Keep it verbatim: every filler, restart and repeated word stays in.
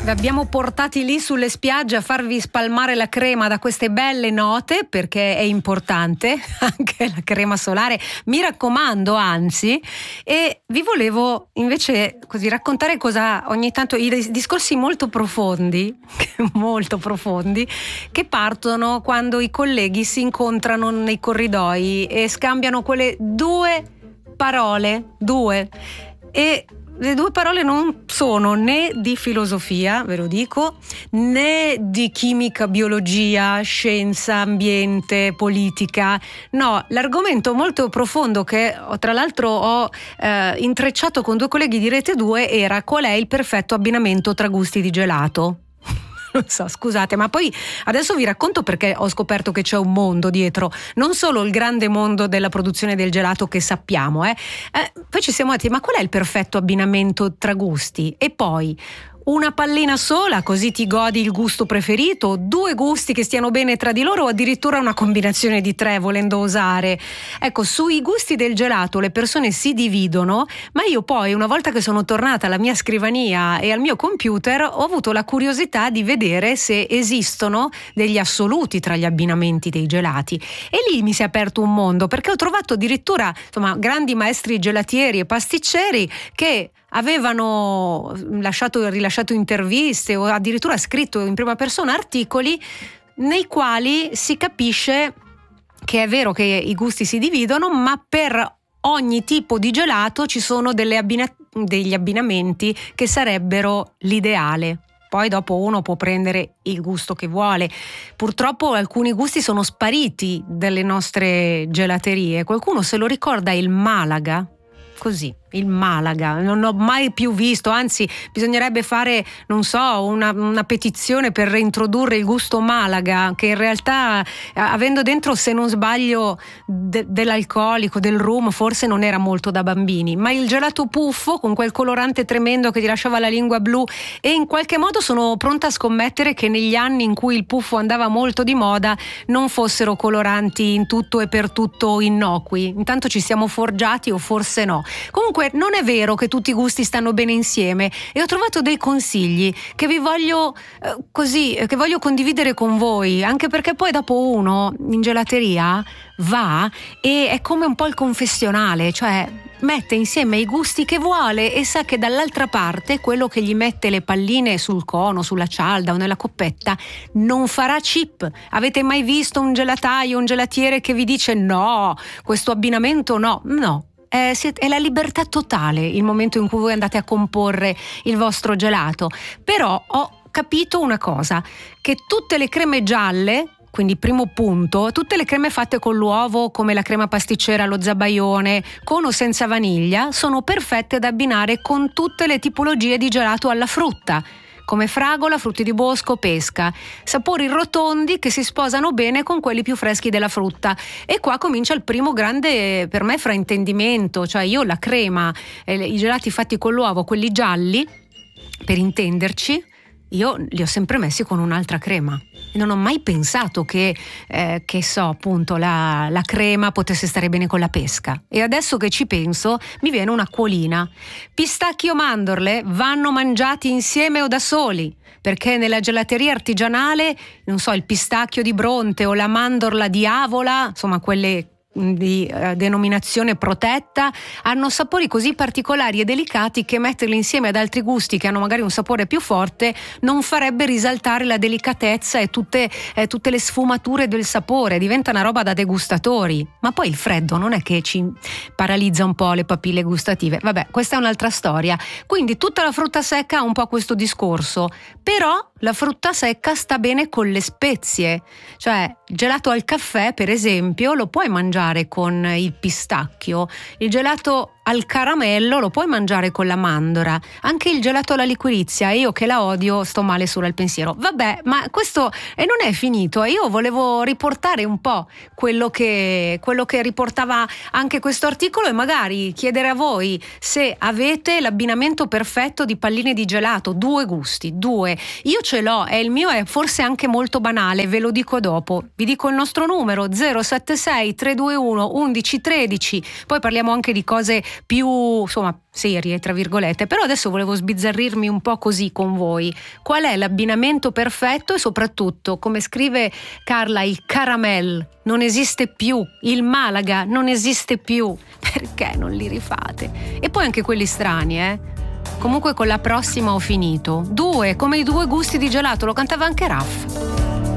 Vi abbiamo portati lì sulle spiagge a farvi spalmare la crema da queste belle note, perché è importante anche la crema solare, mi raccomando, anzi. E vi volevo invece così raccontare cosa ogni tanto, i discorsi molto profondi molto profondi che partono quando i colleghi si incontrano nei corridoi e scambiano quelle due parole, due e le due parole non sono né di filosofia, ve lo dico, né di chimica, biologia, scienza, ambiente, politica. No, l'argomento molto profondo che tra l'altro ho eh, intrecciato con due colleghi di Rete due era: qual è il perfetto abbinamento tra gusti di gelato? Non so, scusate, ma poi adesso vi racconto, perché ho scoperto che c'è un mondo dietro, non solo il grande mondo della produzione del gelato che sappiamo, eh. Eh, poi ci siamo detti, ma qual è il perfetto abbinamento tra gusti? E poi una pallina sola, così ti godi il gusto preferito, due gusti che stiano bene tra di loro, o addirittura una combinazione di tre, volendo osare. Ecco, sui gusti del gelato le persone si dividono, ma io poi, una volta che sono tornata alla mia scrivania e al mio computer, ho avuto la curiosità di vedere se esistono degli assoluti tra gli abbinamenti dei gelati, e lì mi si è aperto un mondo, perché ho trovato addirittura, insomma, grandi maestri gelatieri e pasticceri che avevano lasciato, rilasciato interviste o addirittura scritto in prima persona articoli nei quali si capisce che è vero che i gusti si dividono, ma per ogni tipo di gelato ci sono delle abbina- degli abbinamenti che sarebbero l'ideale. Poi dopo uno può prendere il gusto che vuole. Purtroppo alcuni gusti sono spariti dalle nostre gelaterie. Qualcuno se lo ricorda il Malaga? Così, il Malaga, non ho mai più visto, anzi bisognerebbe fare, non so, una, una petizione per reintrodurre il gusto Malaga, che in realtà, avendo dentro, se non sbaglio, de, dell'alcolico, del rum, forse non era molto da bambini, ma il gelato puffo con quel colorante tremendo che ti lasciava la lingua blu, e in qualche modo sono pronta a scommettere che negli anni in cui il puffo andava molto di moda non fossero coloranti in tutto e per tutto innocui. Intanto ci siamo forgiati, o forse no. Comunque non è vero che tutti i gusti stanno bene insieme, e ho trovato dei consigli che vi voglio eh, così che voglio condividere con voi, anche perché poi dopo uno in gelateria va e è come un po' il confessionale, cioè mette insieme i gusti che vuole e sa che dall'altra parte quello che gli mette le palline sul cono, sulla cialda o nella coppetta non farà chip. Avete mai visto un gelataio, un gelatiere che vi dice no, questo abbinamento no? No. Eh, è la libertà totale il momento in cui voi andate a comporre il vostro gelato. Però ho capito una cosa, che tutte le creme gialle, quindi primo punto, tutte le creme fatte con l'uovo, come la crema pasticcera, lo zabaione, con o senza vaniglia, sono perfette da abbinare con tutte le tipologie di gelato alla frutta, come fragola, frutti di bosco, pesca, sapori rotondi che si sposano bene con quelli più freschi della frutta. E qua comincia il primo grande, per me, fraintendimento, cioè io la crema, eh, i gelati fatti con l'uovo, quelli gialli, per intenderci, io li ho sempre messi con un'altra crema. Non ho mai pensato che, eh, che so, appunto, la, la crema potesse stare bene con la pesca. E adesso che ci penso, mi viene un'acquolina. Pistacchio e mandorle vanno mangiati insieme o da soli, perché nella gelateria artigianale, non so, il pistacchio di Bronte o la mandorla di Avola, insomma quelle di eh, denominazione protetta, hanno sapori così particolari e delicati che metterli insieme ad altri gusti che hanno magari un sapore più forte non farebbe risaltare la delicatezza e tutte, eh, tutte le sfumature del sapore. Diventa una roba da degustatori. Ma poi il freddo non è che ci paralizza un po' le papille gustative? Vabbè, questa è un'altra storia. Quindi tutta la frutta secca ha un po' questo discorso, però la frutta secca sta bene con le spezie, cioè il gelato al caffè, per esempio, lo puoi mangiare con il pistacchio, il gelato al caramello lo puoi mangiare con la mandorla, anche il gelato alla liquirizia, io che la odio sto male solo al pensiero. Vabbè, ma questo e non è finito, io volevo riportare un po' quello che, quello che riportava anche questo articolo, e magari chiedere a voi se avete l'abbinamento perfetto di palline di gelato, due gusti, due. Io ce l'ho, e il mio è forse anche molto banale, ve lo dico dopo. Vi dico il nostro numero: zero sette sei tre due uno uno uno uno tre zero, poi parliamo anche di cose più, insomma, serie tra virgolette. Però adesso volevo sbizzarrirmi un po' così con voi. Qual è l'abbinamento perfetto e soprattutto, come scrive Carla, il caramel non esiste più, il Malaga non esiste più, perché non li rifate? E poi anche quelli strani, eh? Comunque con la prossima ho finito. Due, come i due gusti di gelato, lo cantava anche Raff.